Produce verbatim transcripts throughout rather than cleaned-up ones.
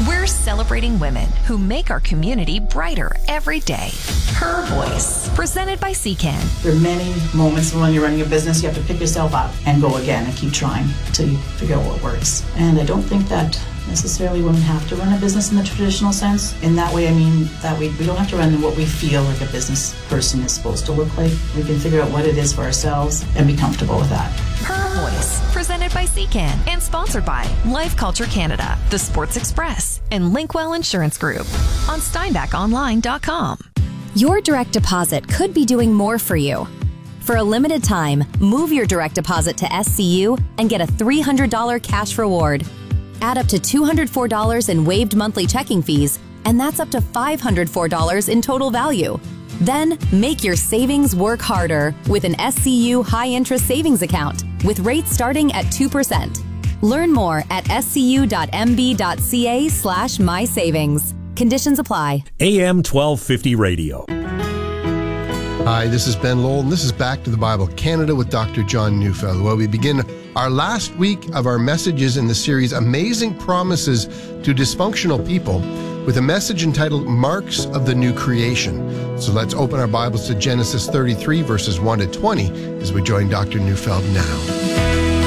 We're celebrating women who make our community brighter every day. Her Voice, presented by C C A N. There are many moments when you're running a business, you have to pick yourself up and go again and keep trying until you figure out what works. And I don't think that necessarily women have to run a business in the traditional sense. In that way, I mean that we, we don't have to run what we feel like a business person is supposed to look like. We can figure out what it is for ourselves and be comfortable with that. Her Voice, presented by C C A N and sponsored by Life Culture Canada, The Sports Express, and Linkwell Insurance Group on steinbach online dot com. Your direct deposit could be doing more for you. For a limited time, move your direct deposit to S C U and get a three hundred dollars cash reward. Add up to two hundred four dollars in waived monthly checking fees, and that's up to five hundred four dollars in total value. Then make your savings work harder with an S C U high-interest savings account with rates starting at two percent. Learn more at scu.mb.ca slash mysavings. Conditions apply. A M twelve fifty Radio. Hi, this is Ben Lowell, and this is Back to the Bible Canada with Doctor John Neufeld, where we begin our last week of our messages in the series Amazing Promises to Dysfunctional People with a message entitled Marks of the New Creation. So let's open our Bibles to Genesis thirty-three, verses one to twenty, as we join Doctor Neufeld now.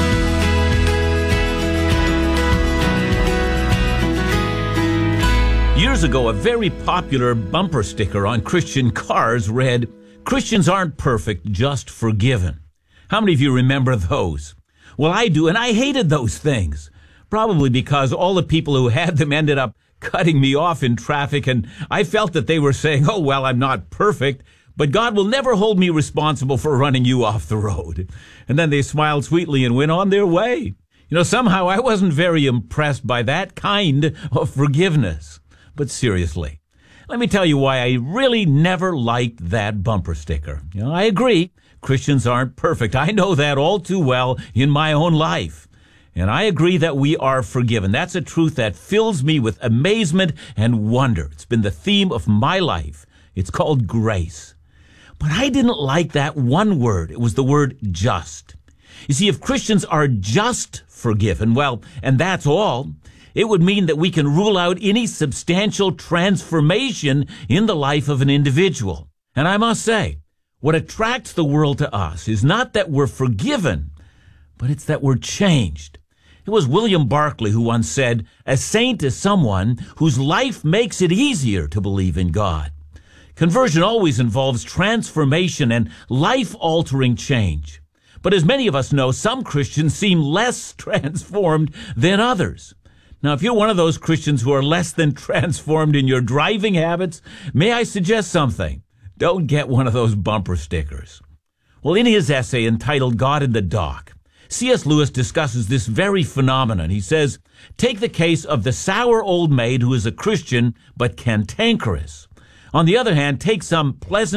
Years ago, a very popular bumper sticker on Christian cars read, "Christians aren't perfect, just forgiven." How many of you remember those? Well, I do, and I hated those things. Probably because all the people who had them ended up cutting me off in traffic, and I felt that they were saying, oh, well, I'm not perfect, but God will never hold me responsible for running you off the road. And then they smiled sweetly and went on their way. You know, somehow I wasn't very impressed by that kind of forgiveness. But seriously, let me tell you why I really never liked that bumper sticker. You know, I agree, Christians aren't perfect. I know that all too well in my own life. And I agree that we are forgiven. That's a truth that fills me with amazement and wonder. It's been the theme of my life. It's called grace. But I didn't like that one word. It was the word just. You see, if Christians are just forgiven, well, and that's all, it would mean that we can rule out any substantial transformation in the life of an individual. And I must say, what attracts the world to us is not that we're forgiven, but it's that we're changed. It was William Barclay who once said, "A saint is someone whose life makes it easier to believe in God." Conversion always involves transformation and life-altering change. But as many of us know, some Christians seem less transformed than others. Now, if you're one of those Christians who are less than transformed in your driving habits, may I suggest something? Don't get one of those bumper stickers. Well, in his essay entitled God in the Dock, C S Lewis discusses this very phenomenon. He says, take the case of the sour old maid who is a Christian but cantankerous. On the other hand, take some pleasant